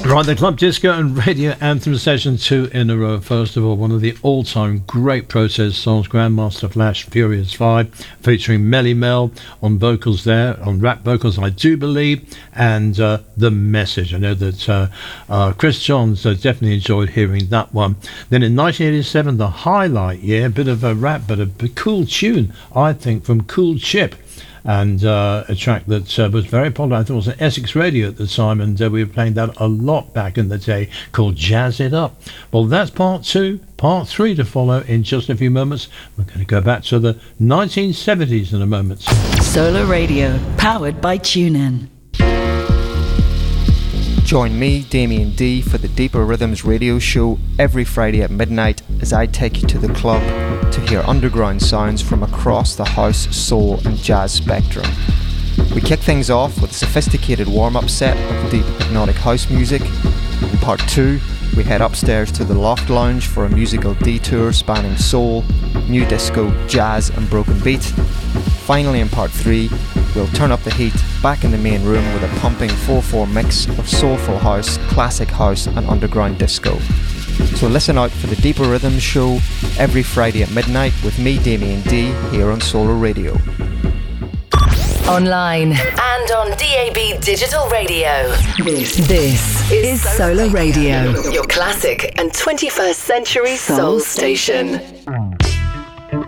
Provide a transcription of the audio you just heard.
Right, the Club Disco and Radio Anthem session 2 in a row. First of all, one of the all-time great Protest songs, Grandmaster Flash Furious 5, featuring Melly Mel on vocals there, on rap vocals, I do believe, and The Message. I know that Chris Johns definitely enjoyed hearing that one. Then in 1987, the highlight year, a bit of a rap, but a cool tune, I think, from Cool Chip. And a track that was very popular. I thought it was on Essex Radio at the time, and we were playing that a lot back in the day, called Jazz It Up. Well, that's part 2. Part 3 to follow in just a few moments. We're going to go back to the 1970s in a moment. Solar Radio, powered by TuneIn. Join me, Damien D, for the Deeper Rhythms radio show every Friday at midnight as I take you to the club to hear underground sounds from across the house, soul and jazz spectrum. We kick things off with a sophisticated warm-up set of deep hypnotic house music. In part 2, we head upstairs to the Loft Lounge for a musical detour spanning soul, new disco, jazz and broken beat. Finally, in part 3, we'll turn up the heat back in the main room with a pumping 4/4 mix of soulful house, classic house and underground disco. So listen out for the Deeper Rhythms show every Friday at midnight with me, Damien D, here on Solar Radio. Online and on DAB Digital Radio. This is Solar Radio, your classic and 21st century soul station.